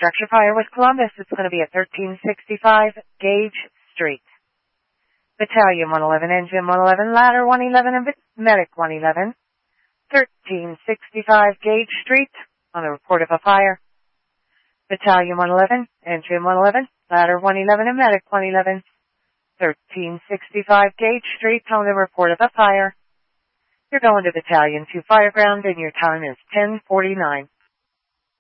structure fire with Columbus. It's going to be at 1365 Gage Street. Battalion 111, Engine 111, Ladder 111, and Medic 111. 1365 Gage Street on the report of a fire. Battalion 111, Engine 111, Ladder 111, and Medic 111. 1365 Gage Street on the report of a fire. You're going to Battalion 2 Fireground, and your time is 10:49.